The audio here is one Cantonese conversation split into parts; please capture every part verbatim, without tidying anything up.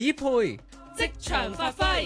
以配職場發揮。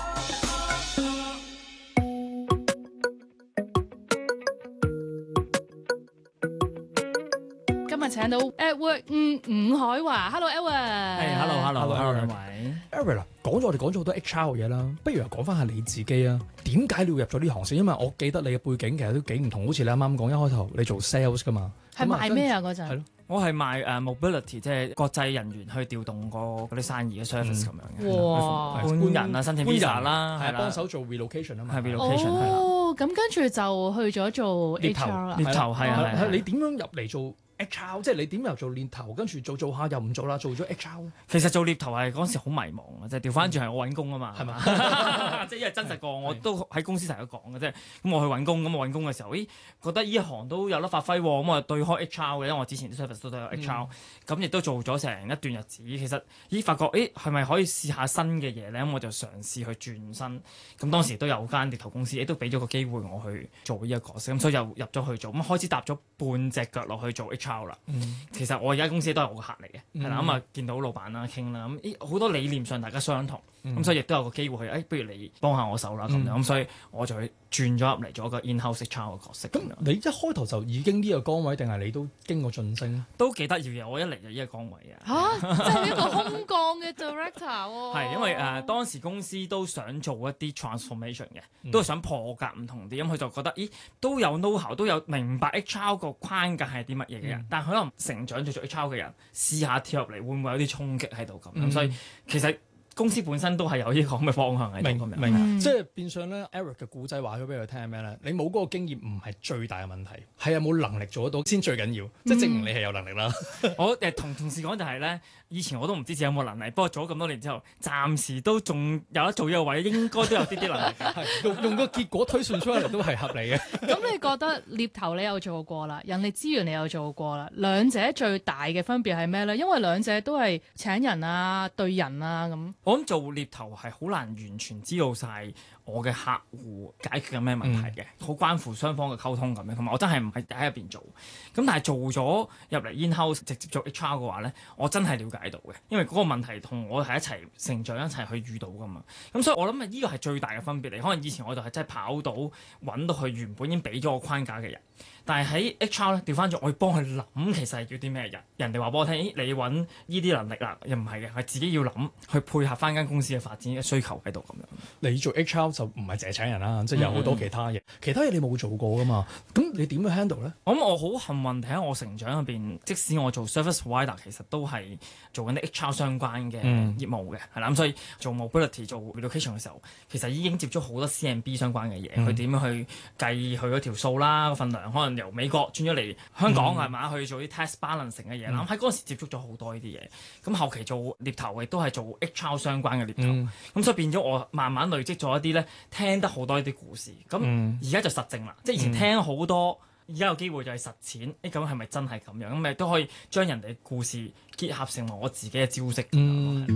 今日請到 Edward 伍伍海華 ，Hello Edward， 係 Hello Hello Hello 兩位 Edward 啦，講咗我哋講咗好多 H R 嘅嘢啦，不如又講翻下你自己啊？點解你要入咗呢行先？因為我記得你嘅背景其實都幾唔同，好似你啱啱講一開頭你做 sales 噶嘛， 係賣咩啊嗰陣？ 係咯， 我係賣誒 mobility， 即係國際人員去調動個嗰啲生意嘅 service 咁樣嘅。 哇！ 搬人啊，申請 visa 啦， 係啦， 幫手做 relocation 啊嘛， 係 relocation 係啦。 哦，咁跟住就去咗做 H R 啦。 獵頭係啊係啊。 你點樣入嚟做 H R？ 即係你點由做獵頭，跟住做做下又唔做啦，做咗 H R 咧？ 其實做獵頭係嗰陣時好迷茫啊，即係調翻轉係我揾工啊嘛，係嘛？即係因為真實過，我都喺公司成日都講嘅，即係咁我去揾工，咁我揾工嘅時候，咦覺得呢一行都有得發揮喎，咁我對開 H R 嘅，因為我之前啲 service 都有 H R，咁亦都做咗成一段日子，其實咦發覺誒係咪可以試下新嘅嘢咧？咁我就嘗試去轉身，咁當時都有間獵頭公司，亦都俾咗個機會我去做呢一個角色，咁所以又入咗去做，咁開始踏咗半隻腳落去做 H R 啦。嗯、其實我而家公司都係我個客嚟嘅，係啦、嗯，咁啊見到老闆啦傾啦，咁咦好多理念上大家相同，咁、嗯、所以亦都有個機會去，誒、哎、不如你幫下我手啦咁樣，咁、嗯、所以我就去轉咗入嚟做一個 in-house H R 嘅角色。咁你一開頭就已經呢個崗位，定係你都經過晉升？ 都幾得意嘅，我一嚟就呢個崗位啊！ 嚇，即係一個空降嘅 director 喎。 係因為誒、呃、當時公司都想做一啲 transformation 嘅，都係想破格唔同啲，咁佢就覺得咦都有 know-how， 都有明白 H R 個框架係啲乜嘢嘅人，嗯、但係可能成長咗做 H R 嘅人試下跳入嚟，會唔會有啲衝擊喺度咁？咁、嗯、所以其實公司本身都係有呢個咁嘅方向喺度咁樣。 明，嗯、即係變相咧 ，Eric 嘅故仔話咗俾佢聽係咩咧？你冇嗰個經驗唔係最大嘅問題，係有冇能力做得到先最緊要，即係證明你係有能力啦。 我誒同同事講就係咧，以前我都唔知自己有冇能力，不過做咗咁多年之後，暫時都仲有得做呢個位，應該都有啲啲能力。 用用個結果推算出嚟都係合理嘅。 咁你覺得獵頭你有做過啦，人力資源你有做過啦，兩者最大嘅分別係咩咧？因為兩者都係請人啊、對人啊咁。 我諗做獵頭係好難完全知道晒我嘅客戶解決緊咩問題嘅，好、嗯、關乎雙方嘅溝通咁樣。同埋我真係唔係喺入邊做，咁但係做咗入嚟 in-house 直接做 H R 嘅話咧，我真係了解到嘅，因為嗰個問題同我係一齊成長一齊去遇到噶嘛。咁所以我諗啊，呢個係最大嘅分別嚟。可能以前我就係真係跑到揾到佢原本已經俾咗個框架嘅人。但係喺 H R 咧調翻轉，我要幫佢諗其實係要啲咩人。人哋話俾我聽，咦你揾呢啲能力啦，又唔係嘅，係自己要諗去配合翻間公司嘅發展嘅需求喺度咁樣。你做 H R 就唔係淨係請人啦，即係有好多其他嘢，嗯、其他嘢你冇做過噶嘛？咁你點去 handle 咧？ 我諗我好幸運喺我成長入邊，即使我做 service provider，其實都係做緊啲 H R 相關嘅業務嘅，係啦、嗯。咁所以做 mobility 做 relocation 嘅時候，其實已經接觸好多 C and B 相關嘅嘢，佢點、嗯、樣去計佢嗰條數啦，嗰份糧可能由美國轉咗嚟香港係嘛、嗯，去做啲 tax balancing 嘅嘢啦。咁喺嗰陣時接觸咗好多呢啲嘢，咁後期做獵頭亦都係做 H R 相關嘅獵頭，咁、嗯、所以變咗我慢慢累積咗一啲咧，聽得好多呢啲故事。咁而家就實證啦，嗯、即係以前聽好多，而家有機會就係實踐。誒咁係咪真係咁樣？咁咪都可以將人哋嘅故事結合成為我自己嘅招式。嗯